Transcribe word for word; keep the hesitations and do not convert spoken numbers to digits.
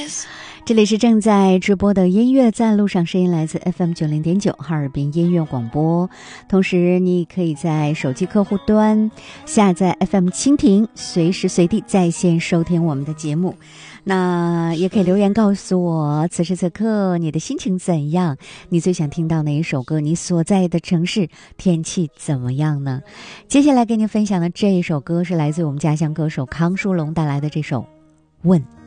这里是正在直播的音乐在路上，声音来自 F M 九零点九哈尔滨音乐广播。同时你可以在手机客户端下载 F M 蜻蜓，随时随地在线收听我们的节目。那也可以留言告诉我，此时此刻你的心情怎样？你最想听到哪一首歌？你所在的城市天气怎么样呢？接下来给您分享的这一首歌是来自我们家乡歌手康淑龙带来的这首《问》。